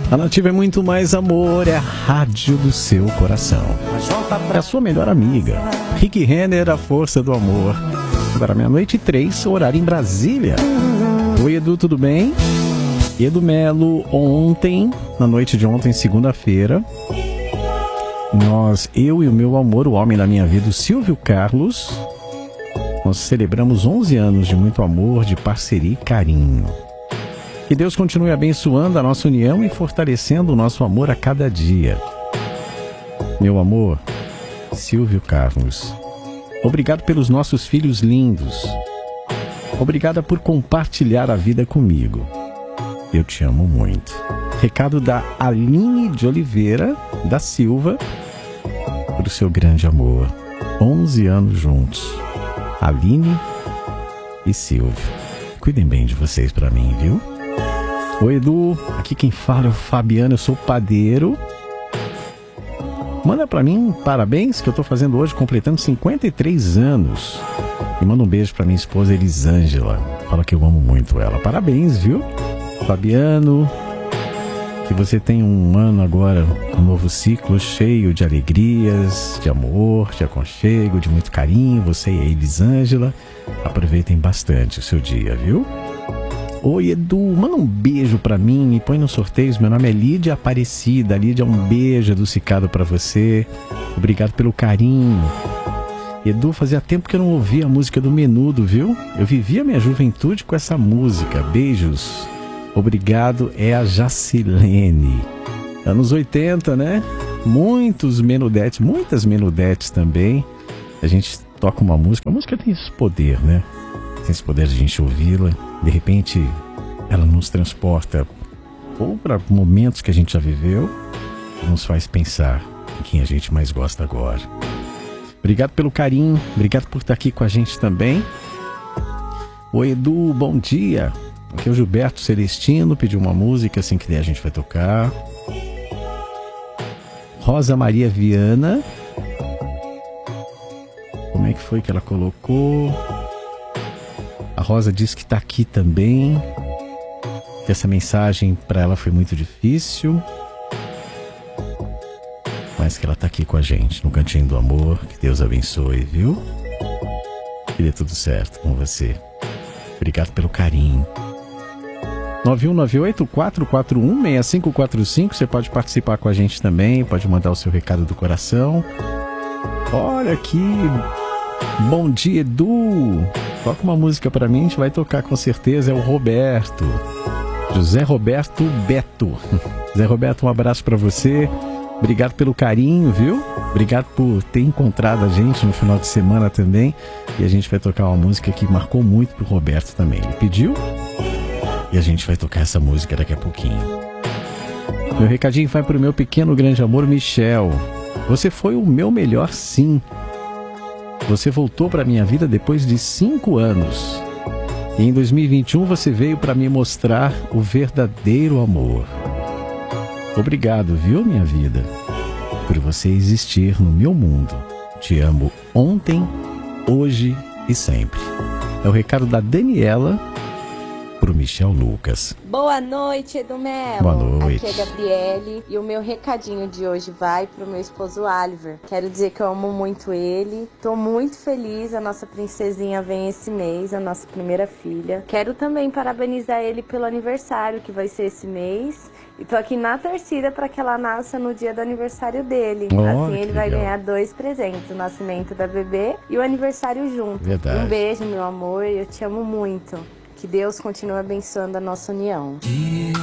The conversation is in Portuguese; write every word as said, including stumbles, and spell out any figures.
A Nativa é muito mais amor, é a rádio do seu coração. É a sua melhor amiga. Rick Renner, a força do amor. Agora meia-noite e três, horário em Brasília. Oi, Edu, tudo bem? Edu Melo, ontem, na noite de ontem, segunda-feira, nós, eu e o meu amor, o homem da minha vida, o Silvio Carlos, nós celebramos onze anos de muito amor, de parceria e carinho. Que Deus continue abençoando a nossa união e fortalecendo o nosso amor a cada dia. Meu amor, Silvio Carlos, obrigado pelos nossos filhos lindos. Obrigada por compartilhar a vida comigo. Eu te amo muito. Recado da Aline de Oliveira da Silva, por seu grande amor. onze anos juntos. Aline e Silvio. Cuidem bem de vocês pra mim, viu? Oi, Edu, aqui quem fala é o Fabiano, eu sou padeiro. Manda pra mim parabéns que eu tô fazendo hoje, completando cinquenta e três anos. E manda um beijo pra minha esposa Elisângela. Fala que eu amo muito ela. Parabéns, viu? Fabiano, que você tenha um ano agora, um novo ciclo cheio de alegrias, de amor, de aconchego, de muito carinho. Você e a Elisângela, aproveitem bastante o seu dia, viu? Oi, Edu, manda um beijo pra mim e põe no sorteio. Meu nome é Lídia Aparecida. Lídia, um beijo adocicado pra você. Obrigado pelo carinho. Edu, fazia tempo que eu não ouvia a música do Menudo, viu? Eu vivia minha juventude com essa música. Beijos. Obrigado, é a Jacilene. Anos oitenta, né? Muitos menudetes, muitas menudetes também. A gente toca uma música. A música tem esse poder, né? Tem esse poder de a gente ouvi-la. De repente, ela nos transporta ou para momentos que a gente já viveu, nos faz pensar em quem a gente mais gosta agora. Obrigado pelo carinho, obrigado por estar aqui com a gente também. Oi, Edu, bom dia. Aqui é o Gilberto Celestino, pediu uma música, assim que der a gente vai tocar. Rosa Maria Viana. Como é que foi que ela colocou? A Rosa disse que está aqui também. Que essa mensagem para ela foi muito difícil, mas que ela está aqui com a gente no Cantinho do Amor. Que Deus abençoe, viu? Que dê tudo certo com você. Obrigado pelo carinho. nove um nove oito, quatro quatro um, seis cinco quatro cinco. Você pode participar com a gente também. Pode mandar o seu recado do coração. Olha aqui. Bom dia, Edu. Toca uma música pra mim, a gente vai tocar com certeza. É o Roberto. José Roberto Beto. José Roberto, um abraço pra você. Obrigado pelo carinho, viu? Obrigado por ter encontrado a gente no final de semana também. E a gente vai tocar uma música que marcou muito pro Roberto também. Ele pediu e a gente vai tocar essa música daqui a pouquinho. Meu recadinho vai pro meu pequeno grande amor, Michel. Você foi o meu melhor, sim. Você voltou pra minha vida depois de cinco anos. E em dois mil e vinte e um você veio para me mostrar o verdadeiro amor. Obrigado, viu, minha vida, por você existir no meu mundo. Te amo ontem, hoje e sempre. É o recado da Daniela pro Michel Lucas. Boa noite, Edu Melo. Boa noite. Aqui é a Gabriele e o meu recadinho de hoje vai pro meu esposo Oliver. Quero dizer que eu amo muito ele. Tô muito feliz, a nossa princesinha vem esse mês, a nossa primeira filha. Quero também parabenizar ele pelo aniversário que vai ser esse mês. E tô aqui na torcida para que ela nasça no dia do aniversário dele. Oh, assim ele vai legal. ganhar dois presentes, o nascimento da bebê e o aniversário junto. Verdade. Um beijo, meu amor, eu te amo muito. Que Deus continue abençoando a nossa união.